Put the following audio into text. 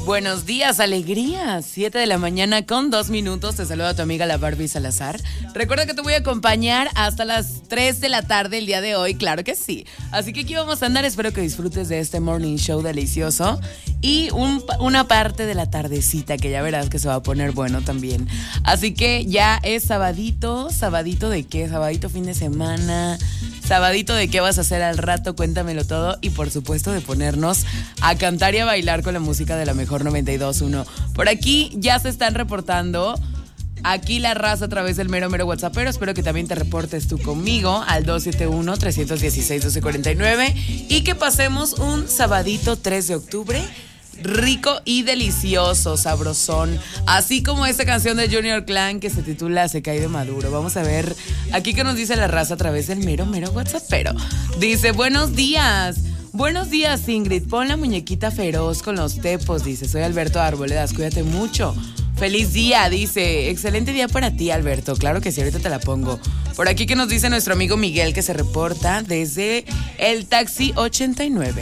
Buenos días, alegrías. 7 de la mañana con 2 minutos. Te saluda tu amiga la Barbie Salazar. Recuerda que te voy a acompañar hasta las 3 de la tarde el día de hoy, claro que sí. Así que aquí vamos a andar, espero que disfrutes de este morning show delicioso. Y una parte de la tardecita que ya verás que se va a poner bueno también. Así que ya es sabadito. ¿Sabadito de qué? ¿Sabadito fin de semana? ¿Sabadito de qué vas a hacer al rato? Cuéntamelo todo. Y por supuesto de ponernos a cantar y a bailar con la música de la mejor 92.1. Por aquí ya se están reportando aquí la raza a través del mero WhatsAppero. Espero que también te reportes tú conmigo al 271-316-1249 y que pasemos un sabadito 3 de octubre rico y delicioso, sabrosón, así como esta canción de Junior Clan que se titula Se cae de Maduro. Vamos a ver aquí qué nos dice la raza a través del mero WhatsAppero. Dice, buenos días, Ingrid, pon la muñequita feroz con los tepos. Dice, soy Alberto Arboledas, cuídate mucho. Feliz día, dice, excelente día para ti, Alberto. Claro que sí, ahorita te la pongo. Por aquí que nos dice nuestro amigo Miguel que se reporta desde el taxi 89.